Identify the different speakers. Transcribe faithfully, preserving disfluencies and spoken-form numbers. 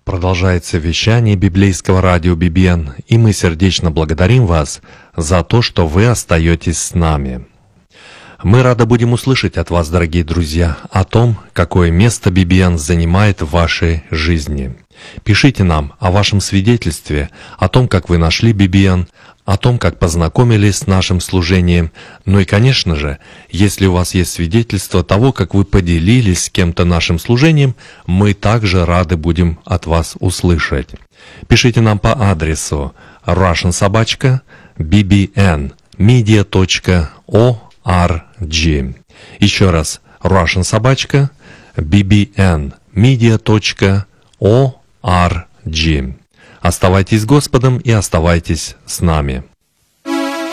Speaker 1: Продолжается вещание библейского радио би би эн, и мы сердечно благодарим вас за то, что вы остаетесь с нами. Мы рады будем услышать от вас, дорогие друзья, о том, какое место би би эн занимает в вашей жизни. Пишите нам о вашем свидетельстве, о том, как вы нашли би би эн, о том, как познакомились с нашим служением. Ну и, конечно же, если у вас есть свидетельство того, как вы поделились с кем-то нашим служением, мы также рады будем от вас услышать. Пишите нам по адресу russian собака би би эн медиа точка орг. Еще раз, russian собака би би эн медиа точка орг. Оставайтесь с Господом и оставайтесь с нами.